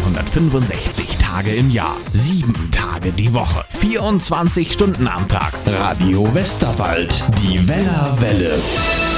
365 Tage im Jahr, 7 Tage die Woche, 24 Stunden am Tag. Radio Westerwald, die Wellerwelle.